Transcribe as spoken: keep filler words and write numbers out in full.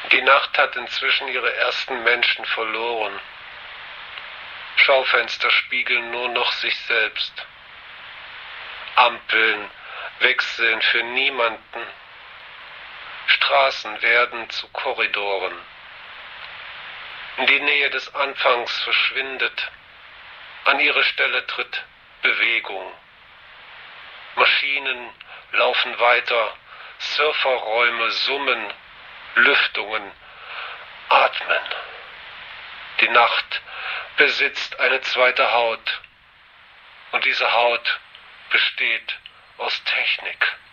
Die Nacht hat inzwischen ihre ersten Menschen verloren. Schaufenster spiegeln nur noch sich selbst. Ampeln wechseln für niemanden. Straßen werden zu Korridoren. Die Nähe des Anfangs verschwindet. An ihre Stelle tritt Bewegung. Maschinen laufen weiter, Surferräume summen, Lüftungen atmen. Die Nacht besitzt eine zweite Haut. Und diese Haut besteht aus Technik.